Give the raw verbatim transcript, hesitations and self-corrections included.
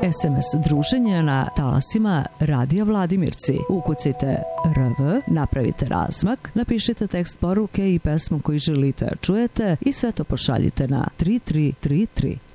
es em es druženje na talasima Radija Vladimirci. Ukucajte R V, napravite razmak, napišite tekst poruke i pesmu koju želite čujete i sve to pošaljite na tri tri tri tri.